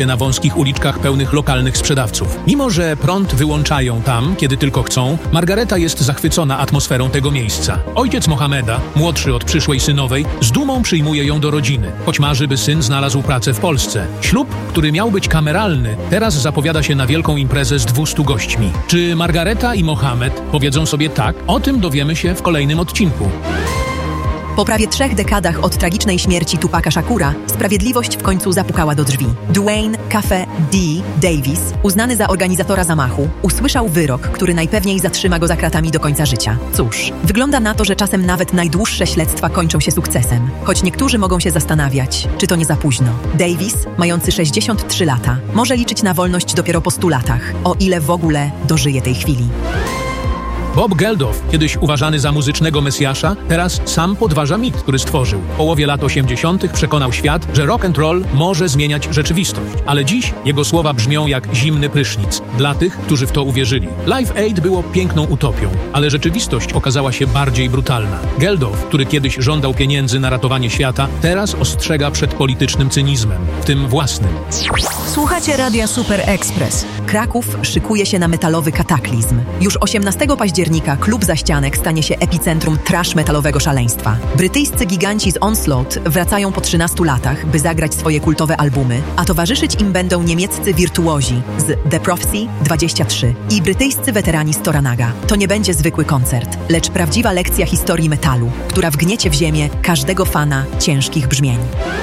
się na wąskich uliczkach pełnych lokalnych sprzedawców. Mimo że prąd wyłączają tam, kiedy tylko chcą, Margareta jest zachwycona atmosferą tego miejsca. Ojciec Mohameda, młodszy od przyszłej synowej, z dumą przyjmuje ją do rodziny, choć marzy, by syn znalazł pracę w Polsce. Ślub, który miał być kameralny, teraz zapowiada się na wielką imprezę z 200 gośćmi. Czy Margareta i Mohamed powiedzą sobie tak? O tym dowiemy się w kolejnym odcinku. Po prawie 3 dekadach od tragicznej śmierci Tupaca Shakura, sprawiedliwość w końcu zapukała do drzwi. Dwayne Cafe D. Davis, uznany za organizatora zamachu, usłyszał wyrok, który najpewniej zatrzyma go za kratami do końca życia. Cóż, wygląda na to, że czasem nawet najdłuższe śledztwa kończą się sukcesem. Choć niektórzy mogą się zastanawiać, czy to nie za późno. Davis, mający 63 lata, może liczyć na wolność dopiero po 100 latach, o ile w ogóle dożyje tej chwili. Bob Geldof, kiedyś uważany za muzycznego mesjasza, teraz sam podważa mit, który stworzył. W połowie lat 80. przekonał świat, że rock and roll może zmieniać rzeczywistość. Ale dziś jego słowa brzmią jak zimny prysznic dla tych, którzy w to uwierzyli. Live Aid było piękną utopią, ale rzeczywistość okazała się bardziej brutalna. Geldof, który kiedyś żądał pieniędzy na ratowanie świata, teraz ostrzega przed politycznym cynizmem, w tym własnym. Słuchacie Radia Super Express. Kraków szykuje się na metalowy kataklizm. Już 18 października klub Zaścianek stanie się epicentrum trash metalowego szaleństwa. Brytyjscy giganci z Onslaught wracają po 13 latach, by zagrać swoje kultowe albumy, a towarzyszyć im będą niemieccy wirtuozi z The Prophecy 23 i brytyjscy weterani z Toranaga. To nie będzie zwykły koncert, lecz prawdziwa lekcja historii metalu, która wgniecie w ziemię każdego fana ciężkich brzmień.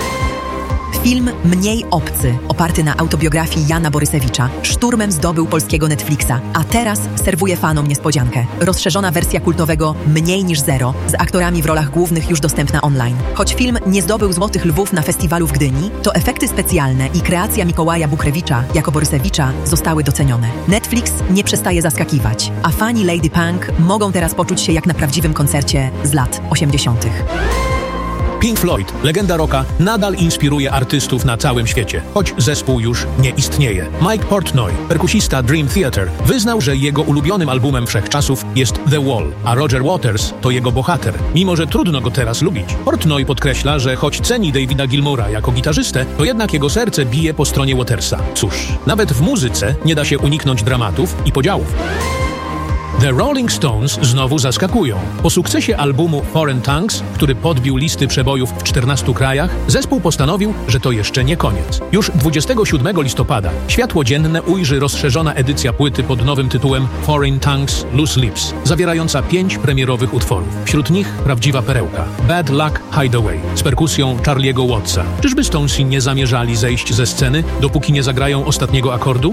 Film Mniej obcy, oparty na autobiografii Jana Borysewicza, szturmem zdobył polskiego Netflixa, a teraz serwuje fanom niespodziankę. Rozszerzona wersja kultowego Mniej niż zero z aktorami w rolach głównych już dostępna online. Choć film nie zdobył Złotych Lwów na festiwalu w Gdyni, to efekty specjalne i kreacja Mikołaja Bukrewicza jako Borysewicza zostały docenione. Netflix nie przestaje zaskakiwać, a fani Lady Punk mogą teraz poczuć się jak na prawdziwym koncercie z lat 80. Pink Floyd, legenda rocka, nadal inspiruje artystów na całym świecie, choć zespół już nie istnieje. Mike Portnoy, perkusista Dream Theater, wyznał, że jego ulubionym albumem wszechczasów jest The Wall, a Roger Waters to jego bohater, mimo że trudno go teraz lubić. Portnoy podkreśla, że choć ceni Davida Gilmoura jako gitarzystę, to jednak jego serce bije po stronie Watersa. Cóż, nawet w muzyce nie da się uniknąć dramatów i podziałów. The Rolling Stones znowu zaskakują. Po sukcesie albumu Foreign Tongues, który podbił listy przebojów w 14 krajach, zespół postanowił, że to jeszcze nie koniec. Już 27 listopada światło dzienne ujrzy rozszerzona edycja płyty pod nowym tytułem Foreign Tongues Loose Lips, zawierająca 5 premierowych utworów. Wśród nich prawdziwa perełka Bad Luck Hideaway z perkusją Charlie'ego Wattsa. Czyżby Stonesi nie zamierzali zejść ze sceny, dopóki nie zagrają ostatniego akordu?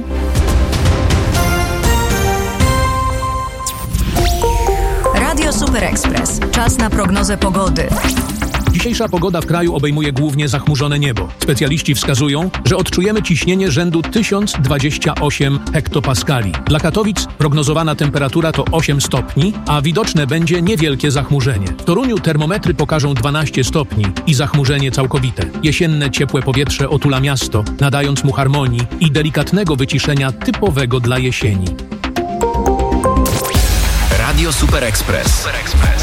Radio Super Express. Czas na prognozę pogody. Dzisiejsza pogoda w kraju obejmuje głównie zachmurzone niebo. Specjaliści wskazują, że odczujemy ciśnienie rzędu 1028 hektopaskali. Dla Katowic prognozowana temperatura to 8 stopni, a widoczne będzie niewielkie zachmurzenie. W Toruniu termometry pokażą 12 stopni i zachmurzenie całkowite. Jesienne ciepłe powietrze otula miasto, nadając mu harmonii i delikatnego wyciszenia typowego dla jesieni. Radio Super Express.